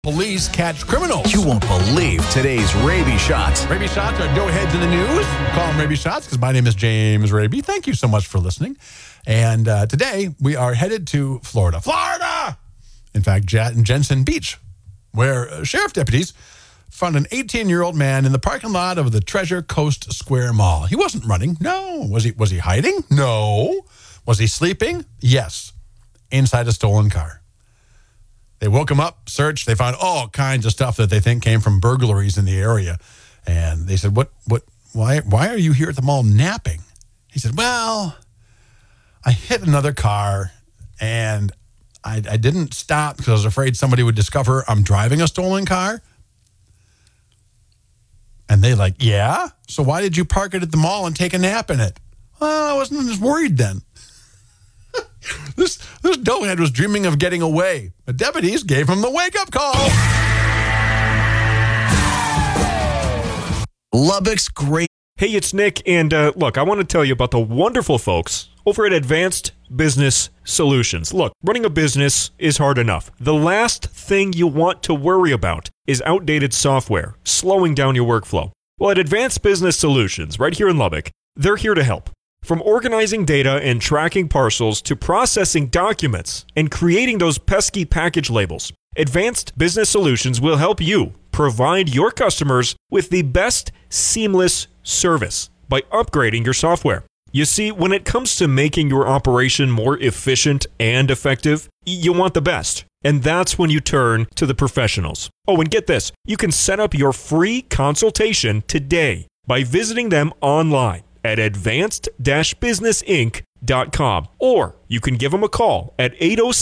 Police catch criminals. You won't believe today's Raby Shots. Raby Shots are go ahead to the news. Call them Raby Shots because my name is James Raby. Thank you so much for listening. And today we are headed to Florida. Florida! In fact, Jensen Beach, where sheriff deputies found an 18-year-old man in the parking lot of the Treasure Coast Square Mall. He wasn't running. No. Was he hiding? No. Was he sleeping? Yes. Inside a stolen car. They woke him up, searched. They found all kinds of stuff that they think came from burglaries in the area. And they said, why are you here at the mall napping? He said, well, I hit another car and I didn't stop because I was afraid somebody would discover I'm driving a stolen car. And they like, yeah? So why did you park it at the mall and take a nap in it? Well, I wasn't as worried then. This doughhead was dreaming of getting away. The deputies gave him the wake-up call. Lubbock's great. Hey, it's Nick, and look, I want to tell you about the wonderful folks over at Advanced Business Solutions. Look, running a business is hard enough. The last thing you want to worry about is outdated software, slowing down your workflow. Well, at Advanced Business Solutions, right here in Lubbock, they're here to help. From organizing data and tracking parcels to processing documents and creating those pesky package labels, Advanced Business Solutions will help you provide your customers with the best seamless service by upgrading your software. You see, when it comes to making your operation more efficient and effective, you want the best. And that's when you turn to the professionals. Oh, and get this, you can set up your free consultation today by visiting them online at advanced-businessinc.com, or you can give them a call at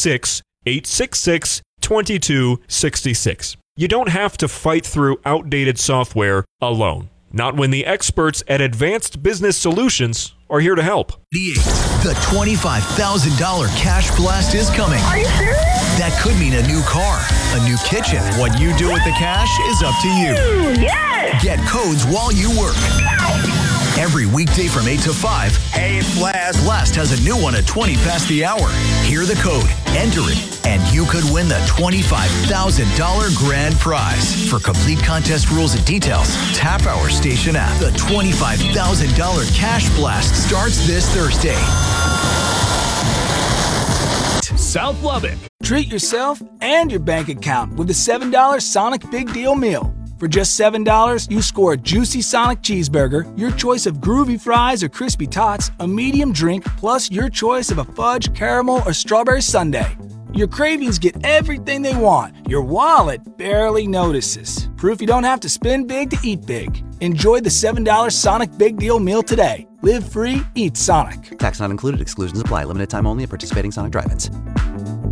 806-866-2266. You don't have to fight through outdated software alone. Not when the experts at Advanced Business Solutions are here to help. The $25,000 cash blast is coming. Are you serious? That could mean a new car, a new kitchen. What you do with the cash is up to you. Yes! Get codes while you work. Every weekday from 8 to 5, Hey, it's Blast. Blast has a new one at 20 past the hour. Hear the code, enter it, and you could win the $25,000 grand prize. For complete contest rules and details, tap our station app. The $25,000 cash blast starts this Thursday. South Lubbock. Treat yourself and your bank account with the $7 Sonic Big Deal Meal. For just $7, you score a juicy Sonic cheeseburger, your choice of groovy fries or crispy tots, a medium drink, plus your choice of a fudge, caramel, or strawberry sundae. Your cravings get everything they want. Your wallet barely notices. Proof you don't have to spend big to eat big. Enjoy the $7 Sonic Big Deal Meal today. Live free, eat Sonic. Tax not included. Exclusions apply. Limited time only at participating Sonic drive-ins.